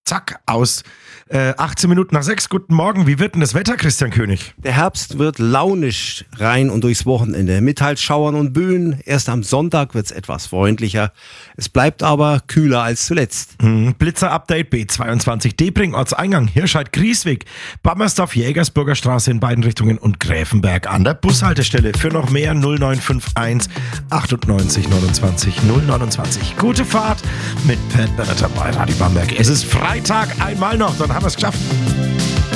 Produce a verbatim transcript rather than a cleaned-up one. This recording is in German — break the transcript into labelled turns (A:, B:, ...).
A: zack, aus. Äh, achtzehn Minuten nach sechs, guten Morgen. Wie wird denn das Wetter, Christian König?
B: Der Herbst wird launisch rein und durchs Wochenende. Mit halt Schauern und Böen. Erst am Sonntag wird's etwas freundlicher. Es bleibt aber kühler als zuletzt.
A: Hm, Blitzer-Update B zweiundzwanzig Debring, Ortseingang, Hirscheid-Griesweg, Bammersdorf, Jägersburger Straße in beiden Richtungen und Gräfenberg an der Bushaltestelle. Für noch mehr null neun fünf eins achtundneunzig neunundzwanzig null neunundzwanzig. Gute Fahrt mit Pat Benatar bei Radio Bamberg. Es ist Freitag, einmal noch, dann haben wir es geschafft.